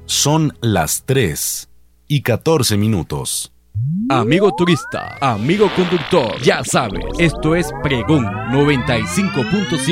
Son las 3:14. Amigo turista, amigo conductor, ya sabes, esto es Pregón 95.7.